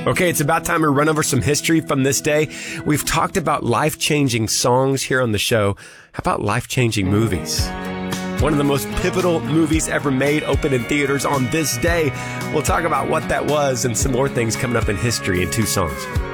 Okay, it's about time we run over some history from this day. We've talked about life-changing songs here on the show. How about life-changing movies? One of the most pivotal movies ever made opened in theaters on this day. We'll talk about what that was and some more things coming up in history in 2 songs.